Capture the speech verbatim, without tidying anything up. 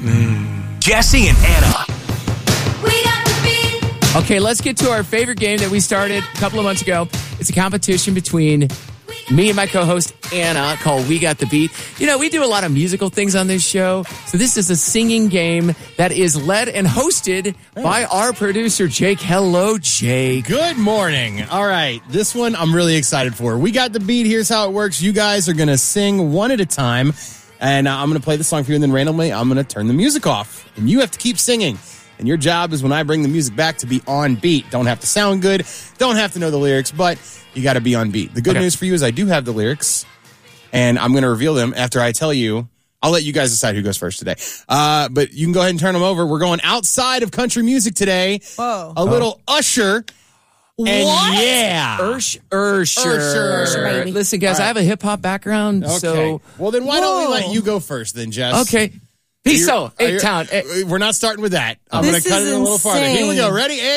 Mm. Jesse and Anna. We got the beat. Okay, let's get to our favorite game that we started a couple of months ago. It's a competition between me and my co-host, Anna, called We Got the Beat. You know, we do a lot of musical things on this show. So this is a singing game that is led and hosted by our producer, Jake. Hello, Jake. Good morning. All right, this one I'm really excited for. We Got the Beat. Here's how it works. You guys are going to sing one at a time, and I'm going to play the song for you, and then randomly I'm going to turn the music off. And you have to keep singing. And your job is when I bring the music back to be on beat. Don't have to sound good. Don't have to know the lyrics, but you got to be on beat. The good Okay. news for you is I do have the lyrics, and I'm going to reveal them after I tell you. I'll let you guys decide who goes first today. Uh, but you can go ahead and turn them over. We're going outside of country music today. Whoa. A little Usher. And What? yeah. Ursh, Ursher. Ursher. Ursher, baby. Listen, guys, All right. I have a hip-hop background, Okay. so... well, then why don't we Whoa. let you go first then, Jess? Okay. Peace You're- out, are you- eight town. We're not starting with that. I'm This going to cut is it a little farther. Here we go. insane. Ready?